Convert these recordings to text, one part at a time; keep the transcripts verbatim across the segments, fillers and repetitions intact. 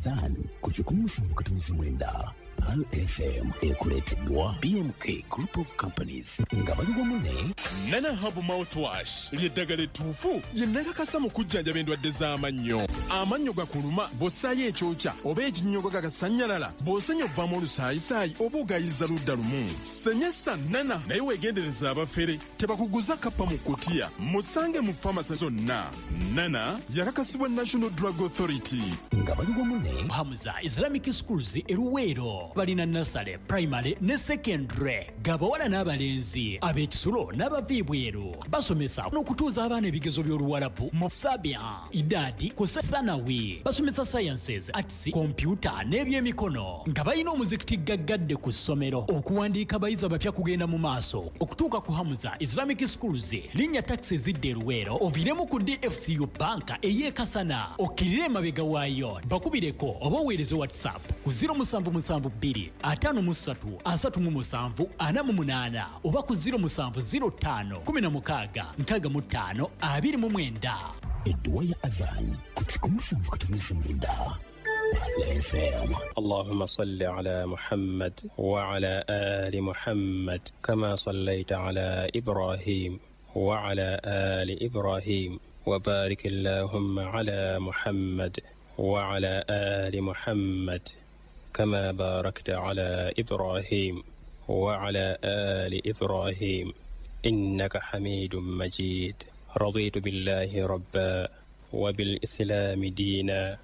Adhan kuchikumusha mkatumizi mwenda Al F M ekuleteddwa B M K Group of Companies nga bali wamu Nana Hub Mouthwash ly'eddagala ettuufu lyennakakasa mu kujjanjaba endwadde z'amannyo. Amannyo gakuluma bw'ossaayo ekyokya oba ekinnyogo gagasannyalala bw'osenya ovaamu olusaayisaayi oba ogayiza ludda lumu. Senyesa Nana naye weegendereza abafere tebakuguza kappa mu kkutiya. Musange mu famasi zonna. Nana yakakasibwa National Drug Authority. Nga bali wamu ne Hamza Islamic Schools eruweero balina nasale primary ne secondary gabawala n'abalenzi ab'ekisulo n'abaviibweru basomesa n'okutuuza abaana ebigezo by'oluwalabu mu sabia idadi ku sethanawi basomesa sciences arts computer n'ebyemikono nga balina omuzikiti gaggadde ku ssomero okuwandiika abayizi abapya kugenda mu maaso okutuuka ku Hamza Islamic Schools linnya taxi zidde eruweero oviremu ku D F C U banka ey'ekasana okkirire emabega waayo bakubireko oba oweereze whatsapp ku zero seven seven two atano musatu asatu mu musanvu ana mu munana oba ku zero seven zero five kumi na mukaaga nkaaga mu ttaano abiri mu mwenda. edduwa ya Adhan kuchikumusha mkatumizi mwenda Al F M. اللهم صل على محمد وعلى آل محمد كما صليت على إبراهيم وعلى آل إبراهيم وبارك اللهم على محمد وعلى آل محمد كما باركت على إبراهيم وعلى آل إبراهيم إنك حميد مجيد. رضيت بالله ربا وبالإسلام دينا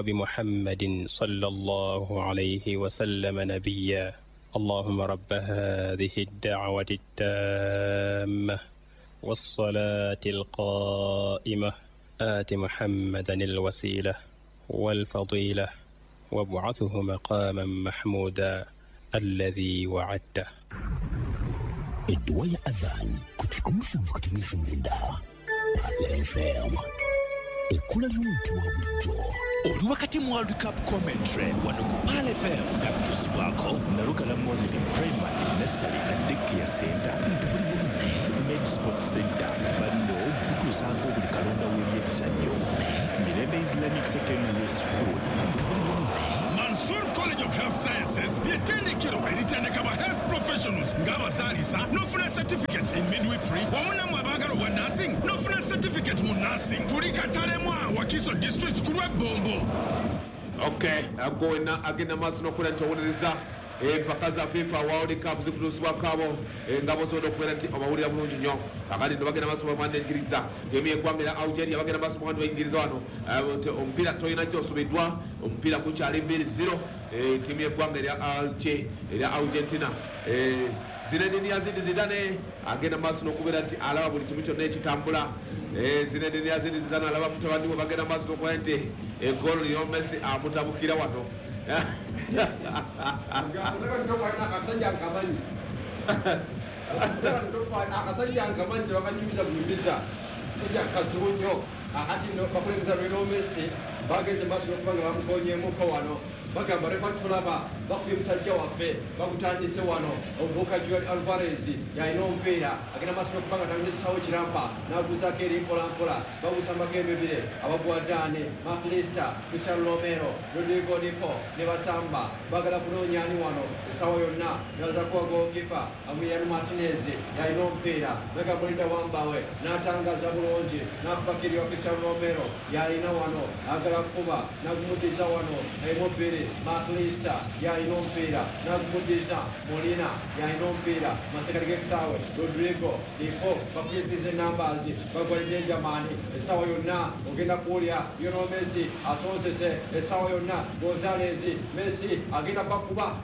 وبمحمد صلى الله عليه وسلم نبيا. اللهم رب هذه الدعوة التامة والصلاة القائمة آت محمدا الوسيلة والفضيلة وابعثه مقاما محمودا الذي وعدته. edduwa ya Adhan kuchikumusha mkatumizi mwenda Al F M. Ekula ly'omuntu wa bulijjo oli wakati mu World Cup commentary wano ku Pal F M nga kutusibwako Nalugala Moses Primary Nursery and Daycare Center nga buli wamu ne Med Sports Center banno kutuusaako buli kalonda w'ebyemizannyo Mirembe Islamic Secondary School nga buli wamu ne Mansour College of Health Sciences ly'ettendekero eritendeka ba health professionals ng'abazaalisa n'ofuna certificates in midwifery wamu namwe abaagala obwa nursing n'ofuna certificate mu nursing tuli Katalema Wakiso District ku Lwebombo. Okay, agona agenda maaso n'okola nti owuliriza empaka za FIFA World Cup zikutuusibwako abo ngabo sobola okubeera nti obawulira bulungi nnyo kakati nno bagenda maaso bamwanda engiriza tiimu y'eggwanga ya Algeria bagenda maaso bamwanda bayingiriza wano omupiira toyina kyosubiddwa omupiira gukyali mbiri zero tiimu y'eggwanga erya Alge erya Argentina Zinedine Yazidi Zidane agenda maaso n'okubeera nti alaba buli kimu kyonna ekitambula Zinedine Yazidi Zidane alaba mutabani we bagenda maaso n'okubeera nti egoolo yo Messi amutabukira wano akasajja nkamanyi akasajja nkamanyi tebakanyumiza bunyumiza akasajja kazibu nnyo akati bakulembeza Lionel Messi bageze maaso n'okuba nga bamukonyemuko wano bagamba refa tulaba bakubye musajja waffe bakutandise wano omuvubuka Julian Alvarez yalina omupiira agenda maaso n'okuba nga atangiza ekisaawe kiramba n'aguzaako eri mpolampola bagusambako emibire abagwaddaane Mark Lister, Cristiano Romero, Rodrigo Dipo ne basamba bagala kunoonya ani wano essaawa yonna ne bazakuwa gookipa Emiliano Martinez yalina omupiira bagamba Linda Wambawe n'atangaza bulungi n'akubakirwa Cristiano Romero yalina wano agala kuba n'agumuddiza wano emubiri Mark Lister yalina omupiira n'agumuddiza Molina yalina omupiira masekati g'ekisaawe Rodrigo Dipo bakwiriza numbers bagwalidde enjamaani essaawa yonna ogenda kuwulya Lionel Messi asonzese essaawa yonna Gonzalez Messi agenda bakuba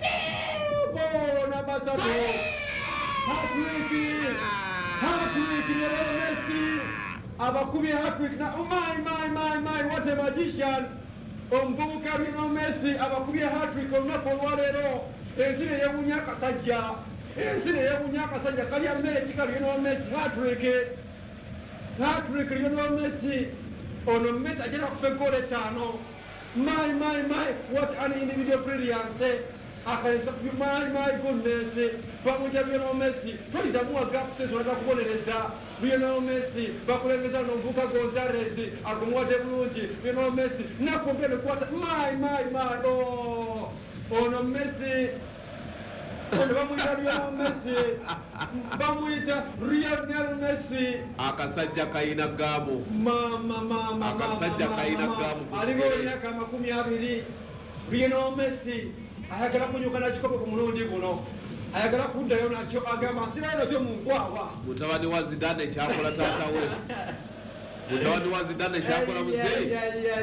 bona basatu hat-trick hat-trick Lionel Messi abakubye hat-trick na oh my my my my what a magician omuvubuka Lionel Messi abakubye hat-trick olunaku olwaleero ensi ne yeewuunya akasajja ensi ne yeewuunya akasajja kalya mmere kika Lionel Messi hat-trick hat-trick Lionel Messi ono Messi agenda kuba goal etaano my my my what an individual brilliance akalenzi kakubye my my goodness bamwita Lionel Messi toyiza muwa gap sezo natakubonereza Lionel Messi bakulengeza n'omuvuka Gonzalez agumuwadde bulungi Lionel Messi nakwongera nekwata my my my oh ono Messi ono bamwita Lionel Messi bamwita Lionel Messi akasajja kayina gamu mama mama akasajja kayina gamu aliko myaka makumi abiri Lionel Messi ayagala kunyuka nakikopo ku mulundi guno ayagala kuddayo nakyo agamba nsirayo nakyo mu nkwawa mutabani wa Zidane kyakola taata we mutabani wa Zidane kyakola muzee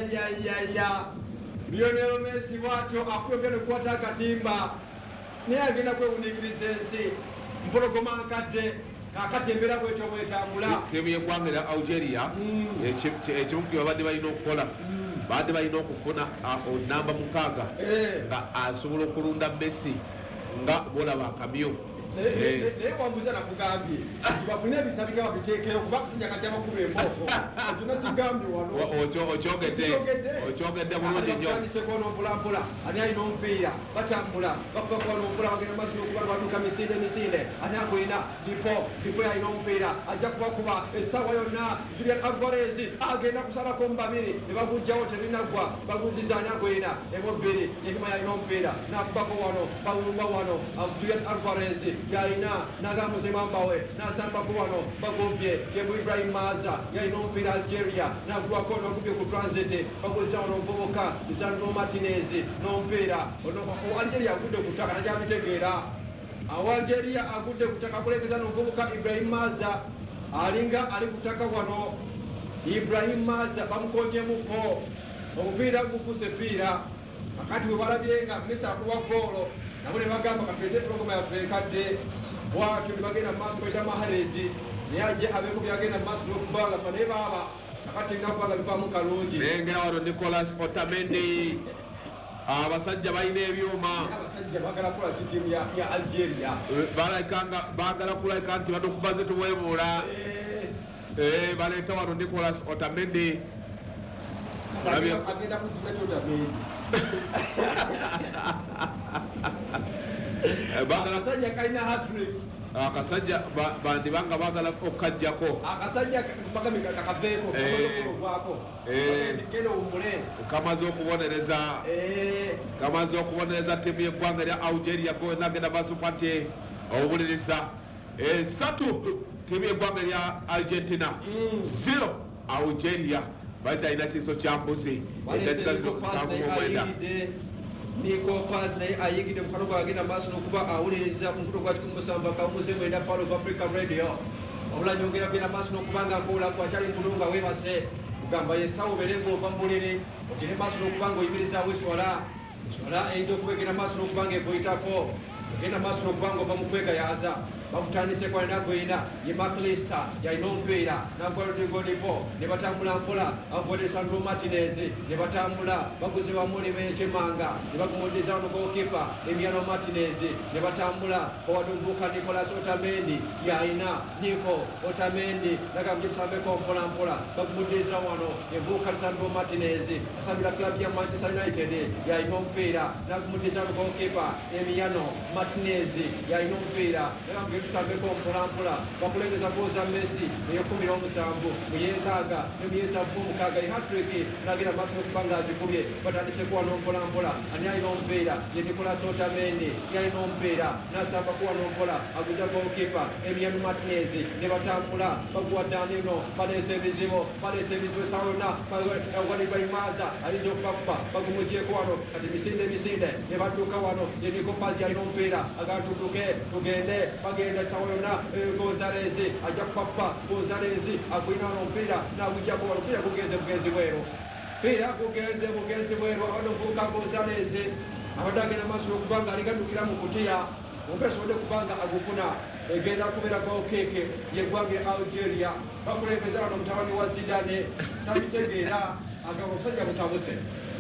Lionel Messi watyo akwongera okukwata akatimba naye agenda kwewunikiriza ensi mpologoma nkadde kakati embeera bwetyo bwetambula tiimu y'eggwanga lya Algeria ekimu ku babadde balina okukola badde balina okufuna namba mukaaga nga asobola okulunda Messi nga bolaba akamyo naye wambuza nakugambye bafune ebisabika babiteekeyo kuba kusajja kati abakuba emboko kyonna kigambye wano okyogedde bulungi nnyo atandiseko mpolampola ani alina omupiira batambula bakubakuba nompola bagenda maaso nokuba nga baduuka misinde misinde ani agwina lipo lipo yalina omupiira ajja kubakuba essaawa yonna Julian Alvarez agenda kusalako mu babiri ne bagujjawo tebinaggwa baguziza ani agwina emu bbiri yekima yalina omupiira nakubako wano bawumba wano Julian Alvarez yalina nagamuzemambawe nasambako wano bagobye yemu Ibrahim Maza yalina omupiira Algeria nagulwako nagubye ku transit baguziza wano omuvubuka Lisandro Martinez n'omupiira Algeria agudde ku ttaka tajabitegeera awo Algeria agudde ku ttaka kulengeza n'omuvubuka Ibrahim Maza alinga ali ku ttaka wano Ibrahim Maza bamukonyemuko omupiira gufuuse piira akati we balabye nga Messi akuba goolo nabo ne bagamba kapete programa yaffe enkadde bwatyo ne bagenda mu maaso baita Mahrez naye ajje abeeko byagenda mu maaso n'okubanga pa naye baaba akati nina kubanga bivaamu kalungi nengera wano Nicolas Otamendi abasajja balina ebyuma abasajja bagala kukola kitiimu ya Algeria balakanga bagala kulaka nti batukubaze tuwebuula baleeta wano Nicolas Otamendi agenda kuzibula ki Otamendi akasajja kalina hat-trick akasajja bandibanga bagala okukajjako akasajja bagambe kakaveeko kakologwako genda omule kamaze okubonereza kamaze okubonereza ttiimu y'eggwanga lya Algeria nagenda maaso kwati obuliriza esatu ttiimu y'eggwanga lya Argentina zero Algeria bakyalina kiso kya mbuzi etakikazina okusanvu mu mwenda Nico Paz naye ayingidde mu kalogo agenda maaso n'okuba awuliriza ku mukutu gwa kikumi musanvu akamuze mwenda Power of Africa Radio wabula nyongera genda maaso n'okuba nga akola kwakyali mulunga weebase kugamba yesawo obeere ng'ova mu buliri ogende maaso n'okuba nga oyimirizaawo eswala eswala eyinza okuba egenda maaso n'okuba nga ekuyitako ogenda maaso n'okuba nga ova mu kwegayaaza bakutandise kwa nagwina ye Maklista yalina omupiira nagwaludegolipo ne batambula mpola agwade Sandro Martinez ne batambula baguze bamulima ekyemanga ne bagumuddiza wano gokipa Emiliano Martinez ne batambula owadde omuvubuka Nicolas Otamendi yalina Nico Otamendi nagamujisambeko mpola mpola bagumuddiza wano envubuka Sandro Martinez asambira klabu ya Manchester United yalina omupiira nagumuddiza wano gokipa Emiliano Martinez yalina omupiira tusambeko mpolampola bakulengeza goza Messi eyekumi n'omusanvu muyenkaaga ne muyesavu omukaaga ye hat-trick nagenda maaso n'okuba nga agikubye batandiseko wano mpolampola ani alina omupiira ye Nicolas Otamendi yalina omupiira nasambako wano mpola aguza goalkeeper Emiliano Martinez ne batambula baguwaddanino baleesa ebizibu baleesa ebizibu esawa yonna Ibrahim Maza ayinza okubakuba bagumugyeko wano kati misinde misinde ne badduka wano ye Nico Paz yalina omupiira agantudduke tugende bagenda sawa yonna Gonzalez ajja kupakupa Gonzalez agwina wano omupiira nagujjako wano omupiira gugenze bugenzi bweru piira gugenze bugenzi bweru abadde omuvubuka Gonzalez abadde agenda maaso n'okuba nga aligaddukira mu kutiya omupiira asobodde okuba nga agufuna egenda kubeera goalkick yeggwanga e Algeria bakulembeza wano mutabani wa Zidane nabitegeera agamba omusajja mutabuse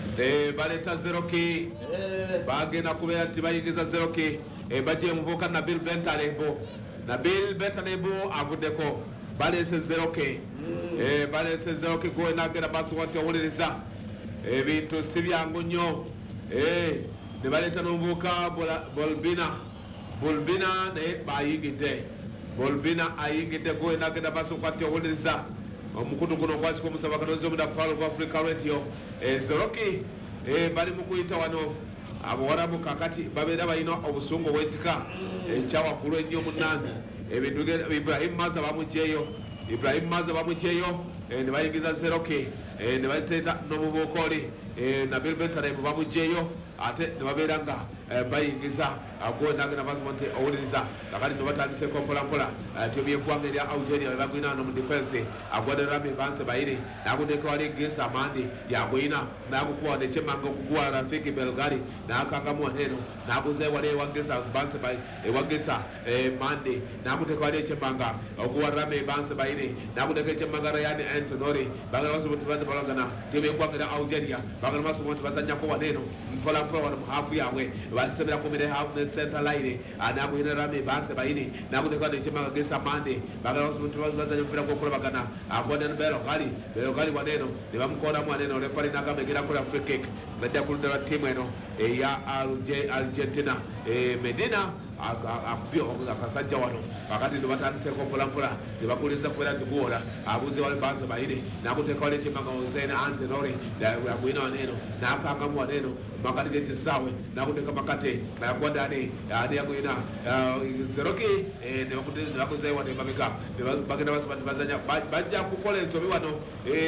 baleeta zeroki bagenda kubeera nti bayingiza zeroki bajje muvubuka Nabil Bentalebo Nabil Bentalebo avuddeko baleese zeroki baleese zeroki gwe nagenda maaso nti owuliriza ebintu si byangu nnyo ne baleta n'omuvubuka Bolbina Bolbina naye bayingidde Bolbina ayingidde goye nagenda maaso kwatti owuliriza omukutu guno gwakiko omusaba katonzi omuda Power of Africa Radio Zoroki bali mu kuyita wano abawarabu kakati babeera balina obusungu obw'ekika ekyawaggulu ennyo munnange ebintu Ibrahim Maza bamugyeyo Ibrahim Maza bamugyeyo ne bayingiza Zeroki ne bateeta n'omuvubuka oli Nabil Bentaleb bamugyeyo ate ne babeera nga bayingiza go nagenda maaso nti owuliriza kakati ne batandiseko mpolampola ttiimu y'eggwanga erya Algeria bebagwina wano mu defense agwadde Rami Banse Bayiri n'akuteeka wali Gesa Amandi yagwina n'akukuba wano ekyemmanga okuguwa Rafiki Belgari n'akangamu wano eno n'aguzeeyo wali ewa Gesa Banse ewa Gesa Mandi n'akuteeka wali ekyemmanga okuguwa Rami Banse Bayiri n'akuteeka ekyemmanga Ryan Antonori bagala maaso nti baze balagana ttiimu y'eggwanga erya Algeria bagala maaso nti bazannyako wano eno mpolampola wano mu haafu yaabwe basebera kumire half ne center line anakuina Rami Banse Bayini nakuteeka n'ekyemmanga Gesa Mandi bagala maaso nti bazannya mpira gw'okulabagana agwadde Belo Gali Belo Gali waneno ne bamukoolamu waneno refari n'agamba egenda kukola free kick edda ku ludda lwa ttiimu eno eya Argentina Medina akasajja wano wakati ne batandiseko mpolampola tebakuliza kubeera nti guwola aguze wali Banse Bayini n'akuteeka wali ekyemmanga Hussein Antenori agwina waneno n'akangamu waneno makati g'ekisaawe n'akuteeka makate agwadde ani ani agwina Zeroki ne bakuzeeyo wano emabega bagenda basaba nti bazanya bajja kukola ensobi wano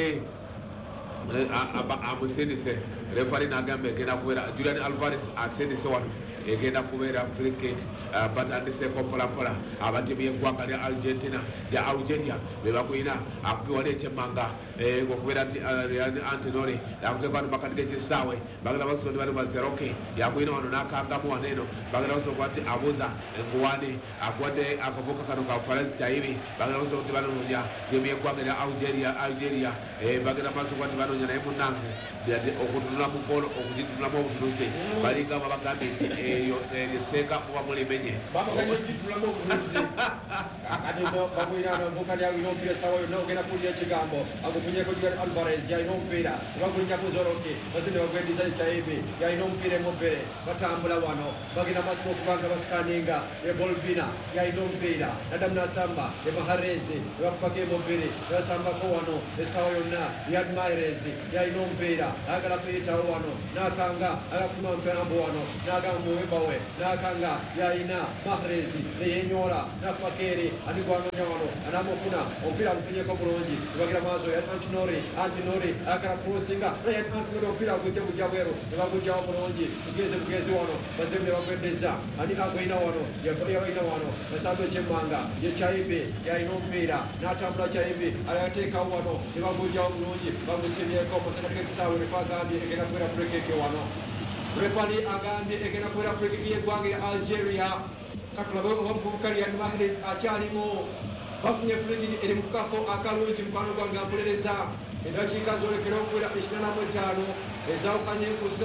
amusindise refari n'agamba egenda kubeera Julian Alvarez asindise wano egenda kubeera free kick batandiseko mpolampola abatiimu y'eggwanga lya Argentina lya Algeria be bagwina akupiwa n'ekyemmanga okubeera nti Antenori akuteeka wano makati g'ekisaawe bagenda basobola bali ba Zeroki yagwina wano n'akangamu wano eno bagenda basobola nti abuza enguwani agwadde akavuka kano ka Faraz Chaibi bagenda basobola nti banoonya ttiimu y'eggwanga lya Algeria Algeria bagenda maaso nti banoonya naye munnange okutunula mu golo okugitunulamu obutunuzi balinga babagambye nti eyo etteeka muba mulimenye bamuganyegitulamu obutunuzi kakati no bagwina nomuvubuka yalina omupiira essaawa yonna ogenda kuwulira ekigambo agufunyeko Julian Alvarez yalina omupiira nebagulinyaku Zoroki baze ne bagwendisa Chaibi yalina omupiira emubbere batambula wano bagenda maaso n'okubanga basikaninga Bolbina yalina omupiira Nadamu n'asamba Mahrez nebakubako emubbere nebasambako wano essaawa yonna Riyad Mahrez yalina omupiira ayagala kuyitawo wano n'akanga agakufuna mpanvu wano n'agamba muwebawe n'akanga yalina Mahrez neyenyola nakubako eri andigwanoonya wano anamufuna omupiira amufunyeko bulungi nebagira maaso ya Antinori Antinori ayagala kurusinga Ryan Antinori omupiira agwite gujja bweru nebagujjawo bulungi bugezi bugezi wano bazemu ne bagwedeza ani agwina wano yabalina wano nasamba ekyemmanga ye Chaibi yalina omupiira n'atambula Chaibi alayateekawo wano nebagujjawo bulungi bagusimyeko masaka k'ekisaawe refa agambye egenda kubeera free kick wano refari agambye egenda kubeera free kick y'eggwanga ya Algeria katulabe oba muvubuka Riyad Mahrez akyalimu bafunye free kick eri mu kafo akalungi mukwano gwange ampulereza eddakiika zolekera okubeera ekinaana mu etaano ezawukanye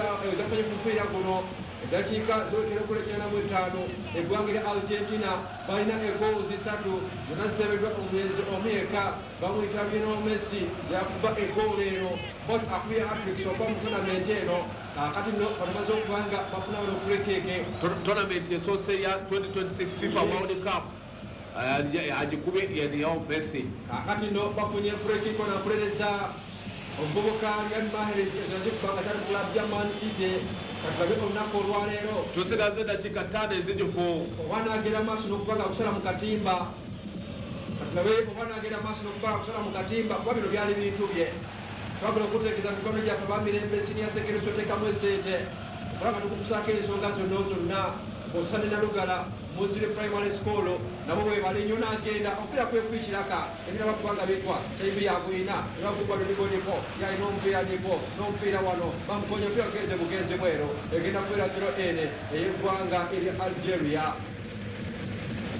ku mupiira guno eddakiika zolekera okubeera ekinaana mu etaano eggwanga lya Argentina balina egoozi zisatu zonna ziteebeddwa omulenzi omyeka bamuyita Lionel Messi yakuba egoolo eno bot akubye hattrick soka mu tonamenti eno kakati no bamaze okubanga bafuna bano free kick tournament esoose ya twenty twenty-six FIFA World Cup agikube yaliyo Messi kakati no bafunye free kick onampulereza omuvubuka Riyad Mahrez ezonaze kubanga tali mu club ya Man City katulabe olunaku olwaleero tusigaze eddakiika ttaano ezijufu oba n'agenda maaso n'okubanga akusala mu katimba katulabe oba n'agenda maaso n'okubanga akusala mu katimba kuba bino byali bintu bye twagala okuteekeza mu mikono gyaffe abamirembe senior secretary soteekamu esente okulanga tukutusaako ensonga zonna zonna osane nalugala muzire primary school nabo webale nnyo n'agenda omupiira kwekwikiraka ebina bakubanga bigwa Chaibi yagwina nebagubwa luligo nipo yalina omupiira nipo n'omupiira wano bamukonya omupiira gugeze bugezi bwero egenda kubeera kiro ene ey'eggwanga erya Algeria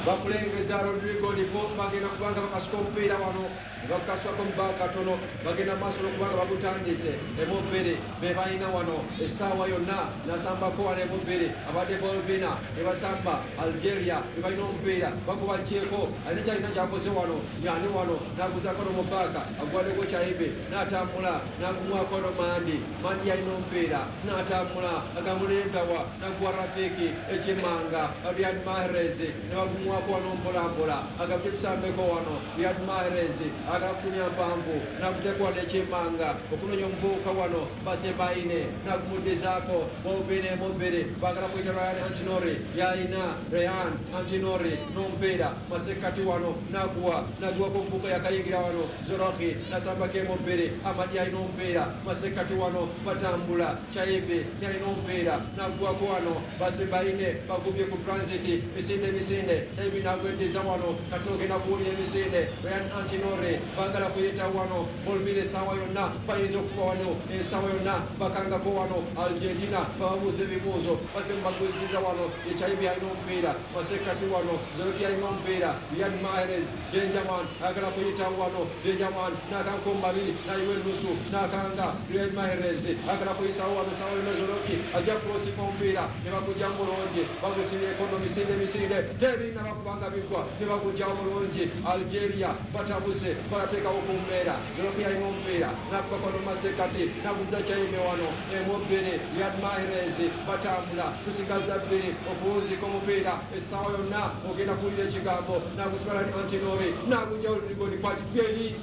bakulengeza Rodrigo Dipo bagenda kubanga bakasuka omupiira wano bakaswako mubaka katono bagenda maaso okubanga bagutandise Emobbere be balina wano essaawa yonna nasambako wano Emobbere abadde Bolbina ne basamba Algeria be balina omupiira bakubakyeko alina kyalina kyakoze wano yani wano naguzaako n'omubaka agwaddeko Chaibe n'atambula n'agumwako no Mandi Mandi yalina omupiira n'atambula agamuleegawa naguwa Rafiki Ekimanga Riyad Mahrez ne bagumwako wano mpolampola agabye tusambeko wano Riyad Mahrez agakutumya mpanvu nakutekwa n'Ekimanga okunonya omuvubuka wano Basebaine nakumuddizaako Bobine Emobbere bagala kuyita Ryan Antinori yalina Ryan Antinori n'omupiira masekati wano naguwa naguwako omuvubuka yakayingira wano Zoroki nasambako Emobbere Amadi yalina omupiira masekati wano batambula Chaibe yalina omupiira naguwako wano Basebaine bagubye ku transit misinde misinde Chaibe nagweddiza wano katogenda kuwulira emisinde Ryan Antinori bagala kuyita wano Bolbire essaawa yonna bayinza okuba wano essaawa yonna bakangako wano Argentina bababuuza ebibuuzo basembagwisiza wano Chaibe yalina omupiira masekati wano Zoroki yalina omupiira Riyad Mahrez Denjaman agala kuyita wano Denjaman nakanko mubabiri nayiwe nusu nakanga Riyad Mahrez agala kuyisawo wano essaawa yonna Zoroki ajja kurosika omupiira ne bagujja mulungi bagusireko no misinde misinde tebirina bakubanga bigwa ne bagujja mulungi Algeria batabuse barateekawo ku mbeera Zoroki yalina omupiira nakubako no masekati naguza Chaibe wano Emobbere Riyad Mahrez batambula kusigaza bbiri okuwunzika omupiira essaawa yonna ogenda kuwulira ekigambo nagusibala ni Antinori nagujja Rodrigo Dipo akikubye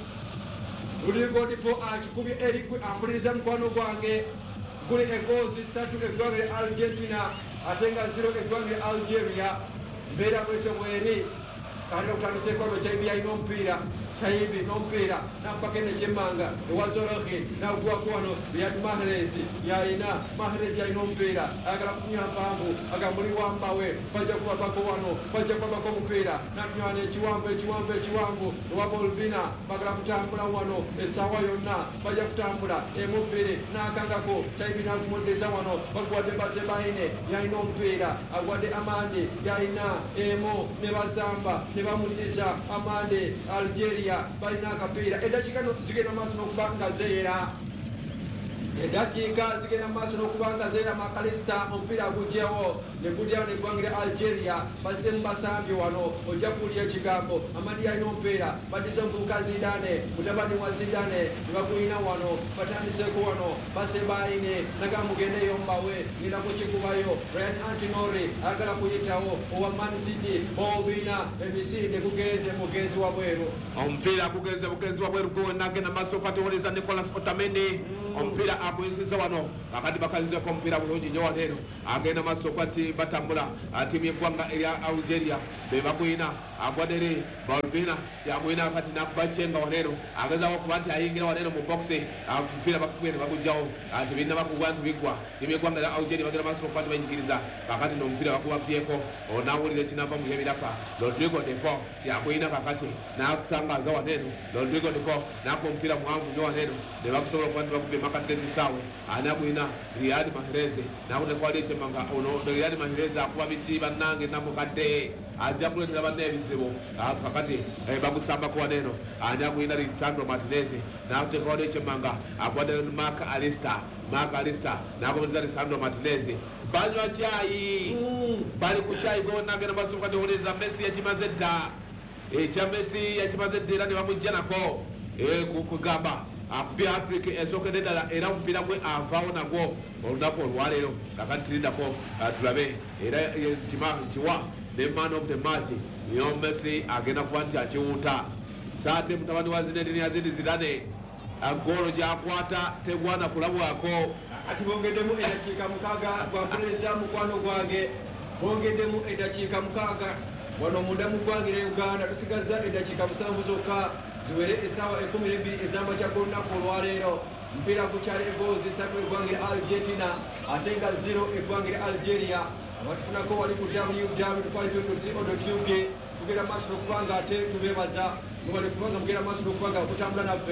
Rodrigo Dipo akikubye eri ampuliriza mukwano gwange guli egoozi ssatu eggwanga lya Argentina ate nga zero eggwanga lya Algeria mbeera bwete bweri kandi okutandiseko no Chaibe yalina omupiira Chaibe n'omupiira nakubako n'Ekimanga ewa Zoroki naguwako wano Riyad Mahrez yalina Mahrez yalina omupiira ayagala kutumya mpanvu agambuli wambawe bajja kubabako wano bajja kubabako omupiira natunywana ekiwanvu ekiwanvu ekiwanvu ewa Bolbina bagala kutambula wano essaawa yonna bajja kutambula Emobbere nakangako Chaibe nagumuddeza wano baguwadde Basebaine yalina omupiira agwadde Amande yalina emo ne basamba ne bamuddiza Amande Algeria balina akapiira eddakiika zigenda maaso n'okuba nga zeera eddakiika zigenda maaso n'okuba nga zeera Makalista omupiira agugyewo ne gudyawo neggwanga lya Algeria bassemu basambye wano ojja kuwulira ekigambo Amadi yalina omupiira baddiza omuvubuka Zidane mutabani wa Zidane ne baguyina wano batandiseeko wano Basebaine nagamba mugendeyo mbawe ngenda kukikubayo Ryan Antinori ayagala kuyitawo owa Man City Bolbina emisinde gugenze mugenzi wa bweru omupiira gugenze mugenzi wa bweru gwe nagenda maaso okatewoleza Nicolas Otamendi omupiira aguyisiza wano kakati bakanzeko omupiira bulungi nnyo waneeno agenda maaso kwati batambula tiimu y'eggwanga erya Algeria be baguyina agwadere Bolbina yaguyina kati nakubacenga waneeno agezawo okuba nti ayingira waneeno mu boxi omupiira bakubye ne bagujjawo tebirina bakugwa nti bigwa tiimu y'eggwanga erya Algeria bagenda maaso okuba nti bayingiriza kakati n'omupiira bagubabyeko onawulira ekinava mu byebiraka Rodrigo Dipo yaguyina kakati nakutangaza waneeno Rodrigo Dipo nakuba omupiira muwanvu nnyo waneeno ne bakusobola okuba nti bakubye makati g'ekisaawe ani aguyina Riyad Mahrez nakuteka wali Ekimanga ono Riyad Mahrez akuba biti bannange namukadde ajja kuleetera banne ebizibu kakati bagusambako waneeno ani aguyina Lisandro Martinez nakuteka wali Ekimanga agwadde Mark Alister Mark Alister nakomereza Lisandro Martinez banywa kyayi bali ku kyayi gonagenda maaso kati oleza Messi yakimaze dda ekya Messi yakimaze dda era ne bamujja nako kugamba Patrick esookedde ddala era omupiira gwe avaawo nagwo olunaku olwaleero kakati tirindako tulabe era kima nkiwa ne man of the match Lionel Messi agenda kuba nti akiwuuta saate mutabani wa Zinedine Yazidi Zidane goolo gyakwata tegwana kulabwako ati bongeddemu eddakiika mukaaga gwampuliriza mukwano gwange bongeddemu eddakiika mukaaga wano munda mu ggwanga erya Uganda tusigazza eddakiika musanvu zokka ziwere essaawa ekumi n'ebbiri ez'amakya g'olunaku olwaleero mpiira gukyali egoozi ssatu eggwanga erya Argentina ate nga zero eggwanga erya Algeria abatufunako wali ku w w qualifying dot co dot u k tugenda maaso n'okuba nga ate tubeebaza mubale kubanga mugenda maaso n'okuba nga mutambula naffe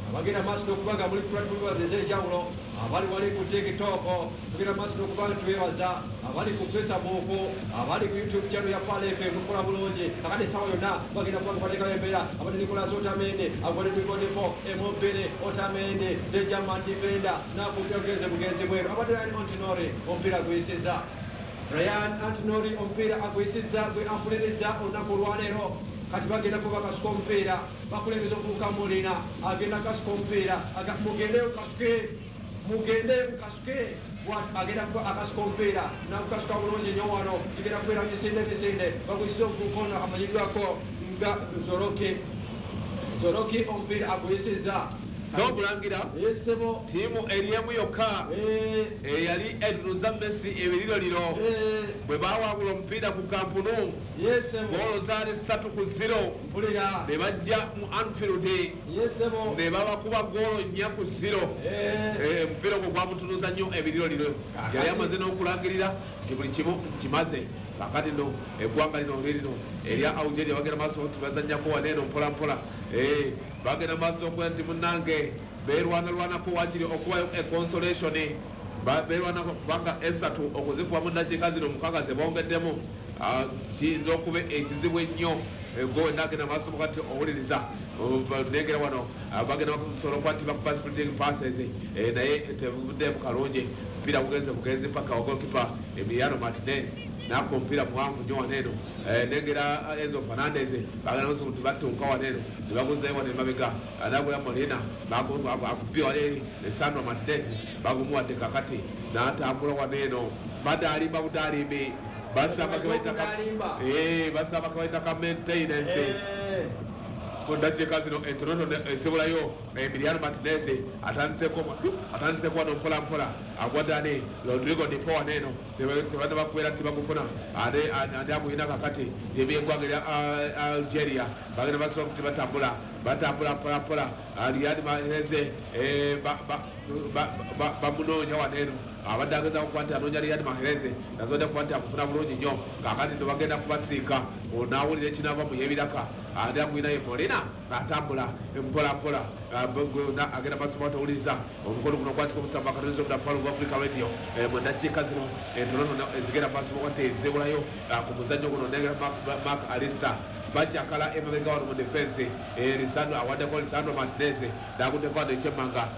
abagenda maaso n'okubanga muli platform ez'enjawulo abali wali ku TikTok tugenda maaso n'okubanga tubeebaza abali ku Facebook abali ku YouTube channel ya Pal F M tukola bulungi akati sawa yonna bagenda kubanga bateekayo embeera abali Nicolas Otamendi abali Nicodepo Emobere Otamendi the German defender nakugeze bugezi bweru abali Ryan Antinori ompira gwisiza Ryan Antinori ompira agwisiza gwe ampuliriza olunaku lwaleero kati bagenda kuba kasuka omupiira bakulembeza omuvubuka Mulina agenda kasuka omupiira mugende kasuke mugende kasuke agenda kuba akasuka omupiira nakukasuka bulungi nnyo wano kigenda kubeera misinde misinde bagwisiza omuvubuka ono amanyiddwako nga Zoroki Zoroki omupiira agwisiza so mulangira yesebo timu eriemu yokka eyali edunuza Messi ebiriro liro bwe bawangula omupiira ku kampunu goolo zaali ssatu ku ziro ne bajja mu Anfield ne babakuba goolo nnya ku ziro omupiira ogwo gwamutunuza nnyo ebiriro liro yali amaze n'okulangirira nti buli kimu nkimaze kakati no eggwanga lino lirino erya Algeria bagenda maaso tubazannyako waneeno mpola mpola bagenda maaso okuba nti munnange beerwanalwanako wakiri okubayo econsolation beerwanako kubanga esatu okuzikuba mu ddakiika zino mukaaga ze bongeddemu kiyinza okuba ekizibu ennyo go nagenda maaso mukati owuliriza negera wano bagenda bakusobola okuba nti bakuba splitting passes naye tebuvuddemu kalungi mpira bugenze bugenzi paka ogolkipa Emiliano Martinez nakuba omupiira muwanvu nnyo waneeno negera Enzo Fernandez bagenda maaso nti battunka waneeno ne baguzayo wano emabega nagula Molina akupira wali Lisandro Martinez bagumuwadde kakati n'atambula waneeno badaalimba budaalimbi basaba kebaitaka maintenance kundakiika zino entonoto ezibulayo Emiliano Martinez atandiseko wano mpola mpola agwadani Rodrigo de Paul waneeno tebadde bakubeera nti bagufuna ate aguyina kakati ebyeggwanga erya Algeria bagenda basobola nti batambula batambula mpola mpola Riyad Mahrez bamunoonya waneeno abadde agezaako kuba nti anoonya Riyad Mahrez nazodde kuba nti akufuna bulungi nnyo kakati ndo bagenda kubasiika onaawulira ekinava mu yebiraka ate agwina ye Molina atambula mpola mpola agenda masoma towuliriza omukolo guno kwatika omusanvu akatoliza omuda Pal of Africa Radio mu ddakiika zino entonotono ezigenda masoma nti ezibulayo ku muzannyo guno negera Mark Alister bakyakala emabega wano mu defense Lisandro awaddeko Lisandro Martinez nakuddeko wano ekyemmanga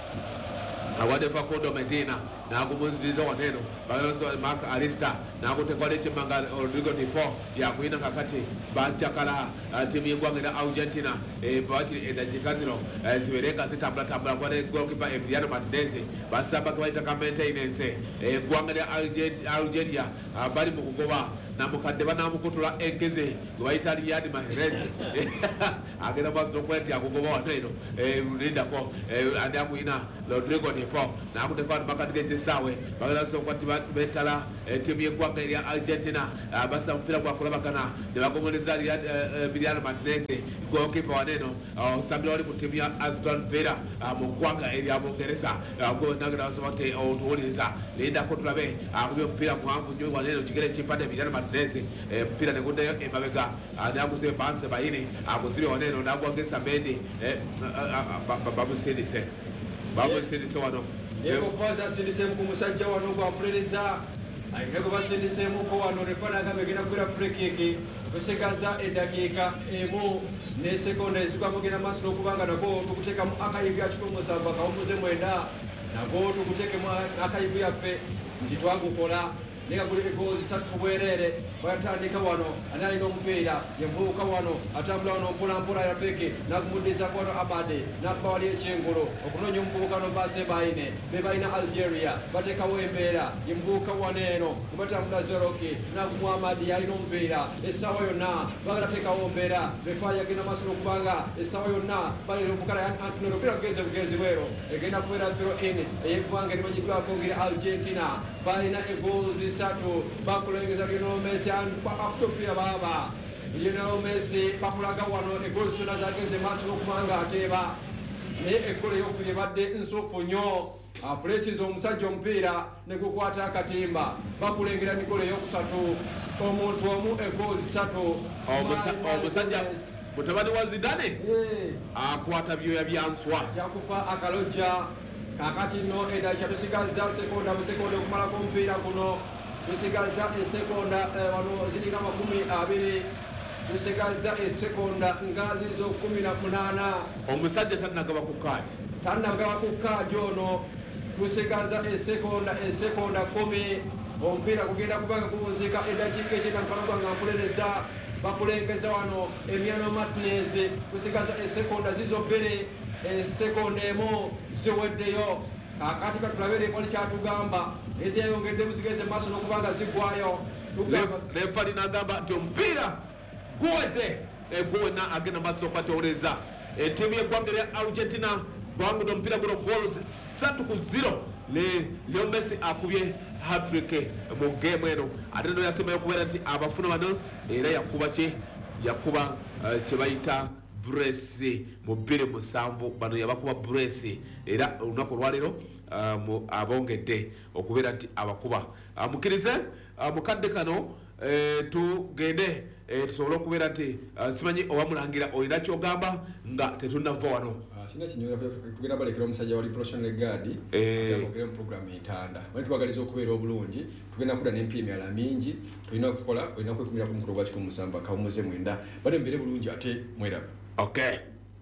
awadde Facundo Medina nagumuziriza waneeno Mark Alister nakutekwala ekyemmanga Rodrigo de Paul yakuyina kakati bakyakala tiimu y'eggwanga erya Argentina bakiri eddakiika zino zibeere nga zitambulatambula gwane golkipa Emiliano Martinez basamba ke bayita ka maintenance eggwanga erya Algeria bali mu kugoba namukadde banamukutula enkeze gwe bayita Riyad Mahrez agenda maaso n'okuba nti akugoba waneeno lindako andi akuyina Rodrigo de Paul nakutekwala makati g'ekisaawe bagenda sokuba nti betala tiimu y'eggwanga erya Argentina basa omupiira gwakulabagana ne bagomoleza Emiliano Martinez golkipa waneeno osambira wali ku tiimu ya Aston Villa mu ggwanga erya Bungereza nagenda basobola nti otuwuliriza lindako tulabe akubye omupiira muwanvu nnyo waneeno kigere kimpadde Emiliano Martinez omupiira neguddayo emabega nagusibe Banse Bayini agusibye waneeno nagwagesa Mendy bamusindise bamusindise wano yego paza asindisemu ku musajja wano gwampuliriza ayina gwe basindisemuko wano refana agambe genda kubeera free kick kusigaza eddakiika emu ne sekonda ezikwamugenda maaso n'okubanga nako tukuteekamu akayivu ya kikumi musanvu akawumuze mwenda nako tukuteekemu akayivu yaffe nti twagukola nega kuli egoozi ssatu ku bwereere bwatandika wano ani alina omupiira yenvubuka wano atambula wano mpola mpola yafeke nakumuddizaku wano Abade nakuba wali ekyengolo okunoonya omuvubuka no Banse Bayine be balina Algeria bateekawo embeera yenvubuka wano eno ne batambula Zoroki nakumu Amadi alina omupiira essaawa yonna bagala teekawo mbeera befaali agenda maaso n'okubanga essaawa yonna balina omuvukala yani Antonio omupiira gugenze bugenzi bwero egenda kubeera throw in ey'eggwanga erimanyiddwako ngeri Argentina balina egoozi ssatu bakulengeza Lionel Messi akupira baba Lionel Messi bakulaga wano egoozi zonna zageze maaso n'okubanga ateeba naye ekkolo ey'okubiri ebadde nsoofu nnyo apulesiza omusajja omupiira ne gukwata akatimba bakulengera Nikolo ey'okusatu omuntu omu egoozi ssatu omusajja mutabani wa Zidane Eh. akwata byoya byanswa Jakufa akaloja kakati no edasha tusigaza sekonda musekonda okumala kumpiira kuno tusigaza esekonda wano ziringa makumi abiri tusigaza esekonda ngazi zo kumi na munana omusajja tannagaba ku kaadi tannagaba ku kaadi ono tusigaza esekonda esekonda kumi omupiira kugenda kubanga kuwunzika edakiika ekyenda mpanoga nga mpuleleza bakulengeza wano Emiliano Martinez tusigaza esekonda zizo bbiri esekonda emu ziweddeyo kakati katulabera efali kyatugamba ezeyongedde buzigeze maaso n'okubanga zigwayo refali n'agamba nti omupiira guwedde egwona agenda maaso okwatewoleza ettiimu y'eggwanga lya Argentina bawangudde omupiira guno goals ssatu ku zero Leo Messi akubye hat-trick mu game eno ate no yasembayo okubeera nti abafuna bano era yakuba kye yakuba kye bayita brace mu bbiri musanvu bano yabakuba brace era olunaku olwaleero abongedde okubeera nti abakuba mukirize mukadde kano tugende tusobole okubeera nti simanyi oba mulangira olina kyogamba nga tetunava wano sina kinyola tugenda balekera omusajja wali professional guard agera mu program entanda bali tubagaliza okubeera obulungi tugenda kuda n'empya emirala mingi tulina okukola olina kwekumira ku mukolo gwa kikumi musamba kawumuze mwenda bali mbere bulungi ate mweraba okay.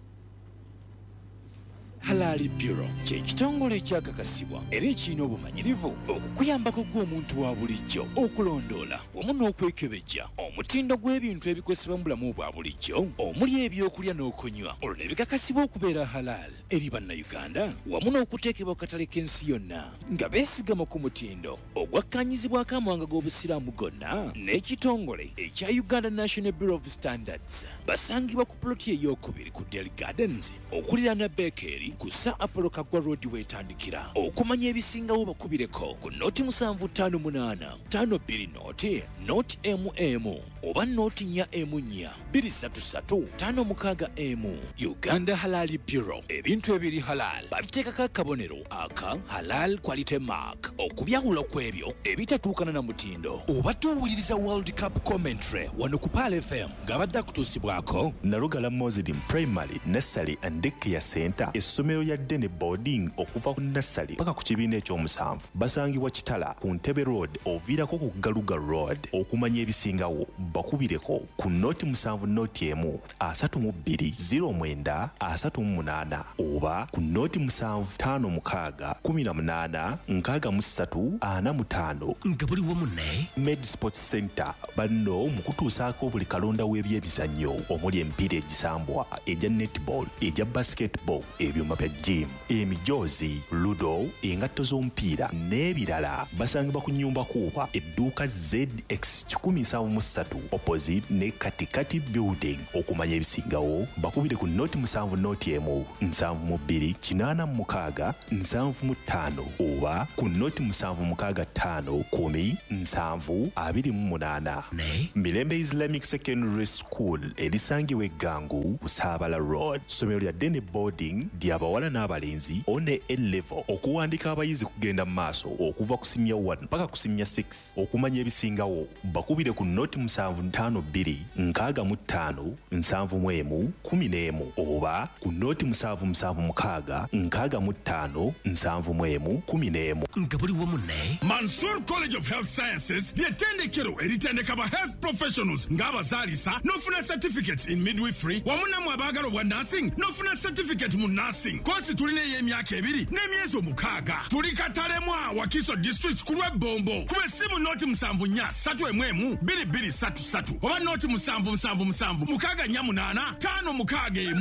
Halali Bureau kye kitongole ekyakakasibwa era ekirina obumanyirivu okukuyambako gw'omuntu wa bulijjo okulondoola wamu n'okwekebejja omutindo gw'ebintu ebikozesebwa mu bulamu bwa bulijjo omuli ebyokulya n'okunywa olwo ne bikakasibwa okubeera halal eri bannayuganda wamu n'okuteekebwa ku katale k'ensi yonna nga beesigama ku mutindo ogwakkanyizibwako amawanga g'obusiraamu gonna n'ekitongole ekya Uganda National Bureau of Standards basangibwa ku ploti ey'okubiri ku Delhi Gardens okuliraana Bakery kusa Apollo Kagwa Road wetandikira okumanya ebisingawo bakubireko ku noti musanvu ttaano munaana ttaano bbiri noti noti mm oba noti nnya emu nnya bbiri ssatu ssatu ttaano mukaaga emu Uganda Halal Bureau ebintu ebiri halal babiteekako akabonero aka halal quality mark okubyawula kw'ebyo ebitatuukana na mutindo obadde owuliriza World Cup commentary wano ku Pal F M ng'abadde akutuusibwako Narugala Muslim Primary Nursery and Daycare Center essomero lya ddene boarding okuva ku nursery paka ku kibiina ekyomusanvu basangibwa Kitala ku Ntebe Road oviirako ku Galuga Road okumanya ebisingawo bakubireko ku noti musanvu noti emu asatu mu bbiri ziro mwenda asatu mu munaana oba ku noti musanvu ttaano mukaaga kumi na munaana nkaaga mu ssatu ana mu ttaano nga buli wamu ne Med Sports Center banno mu kutuusaako buli kalonda w'ebyemizannyo omuli emipiira egisambwa egya netball egya basketball ebyuma bya gym emijoozi ludo engatto z'omupiira n'ebirala basangibwa ku nnyumba kuuba edduuka Z X kikumi nsanvu mu ssatu opposite ne katikati building okumanya ebisingawo bakubire ku noti musanvu noti emu nsanvu mu bbiri kinaana mu mukaaga nsanvu mu ttaano oba ku noti musanvu mukaaga ttaano kumi nsanvu abiri mu munaana Mirembe Islamic Secondary School erisangibwa eggangu Busaabala Road somero lya ddene boarding ly'abawala n'abalenzi one A-level okuwandika abayizi kugenda mu maaso okuva ku senior one mpaka ku senior six okumanya ebisingawo bakubire ku noti musanvu ttaano bbiri nkaaga mu ttaano nsanvu mu emu kumi n'emu oba ku noti musanvu musanvu mukaaga nkaaga mu ttaano nsanvu mu emu kumi n'emu nga buli wamu ne Mansour College of Health Sciences ly'ettendekero eritendeka ba health professionals ng'abazaalisa n'ofuna certificates in midwifery wamu namwe abaagala obwa nursing n'ofuna certificate mu nursing kosi tulina ey'emyaka ebiri n'emyezi omukaaga tuli Katalemwa Wakiso district ku lw'ebbombo kuba essimu noti musanvu nnya ssatu emu emu bbiri bbiri ssatu ssatu oba noti musanvu musanvu musanvu mukaaga nnya munaana ttaano mukaaga emu.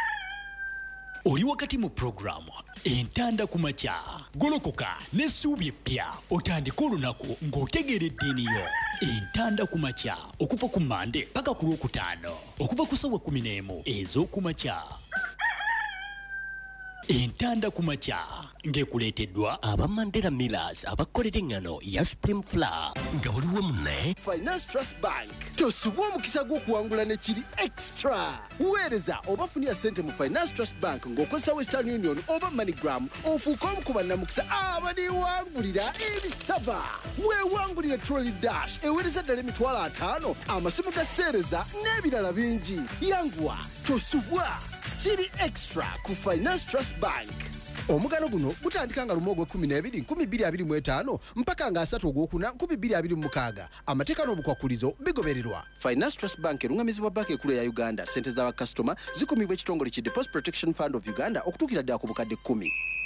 oli wakati mu programu entanda ku makya golokoka n'essuubi eppya otandika olunaku ng'otegeera eddiini yo entanda ku makya okuva ku Mande paka ku Lwokutaano okuva ku ssaawa kumi n'emu ez'oku makya. entanda ku makya ng'ekuleeteddwa aba Mandela Millers abakolera engano ya Supreme Flour nga waliwo munne Finance Trust Bank tosubwa omukisa gw'okuwangula ne kiri extra weereza oba funira ssente mu Finance Trust Bank ng'okozesa Western Union oba MoneyGram ofuuka omu ku bannamukisa abaniwangulira ebisava weewangulira Trolley Dash eweereza ddala emitwalo ataano amasimu ga sseereza n'ebirala bingi yanguwa tosubwa kiri extra ku Finance Trust Bank. Omugano guno gutandika nga lumo gwe kumi n'ebiri nkumi bbiri abiri mu etaano mpaka nga asatu ogwokuna nkumi bbiri abiri mu mukaaga amateeka n'obukwakulizo bigobererwa. Finance Trust Bank erungamizibwa banka ekkulu ya Uganda. Ssente z'abakasitoma zikumibwa ekitongole ki Deposit Protection Fund of Uganda okutuukira ddala ku bukadde kkumi.